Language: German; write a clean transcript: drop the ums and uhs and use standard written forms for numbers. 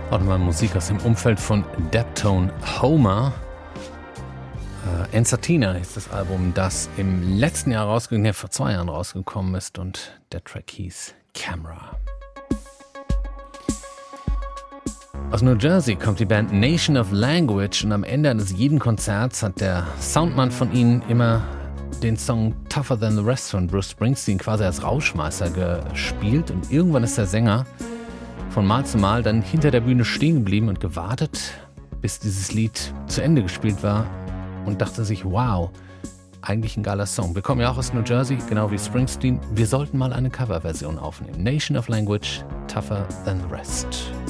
Auch mal Musik aus dem Umfeld von Deptone Homer. Ensatina ist das Album, das im letzten Jahr rausgekommen, vor 2 Jahren rausgekommen ist, und der Track hieß Camera. Aus New Jersey kommt die Band Nation of Language, und am Ende eines jeden Konzerts hat der Soundmann von ihnen immer den Song Tougher Than the Rest von Bruce Springsteen quasi als Rausschmeißer gespielt, und irgendwann ist der Sänger von Mal zu Mal dann hinter der Bühne stehen geblieben und gewartet, bis dieses Lied zu Ende gespielt war, und dachte sich, wow, eigentlich ein geiler Song. Wir kommen ja auch aus New Jersey, genau wie Springsteen. Wir sollten mal eine Coverversion aufnehmen. Nation of Language, Tougher Than the Rest.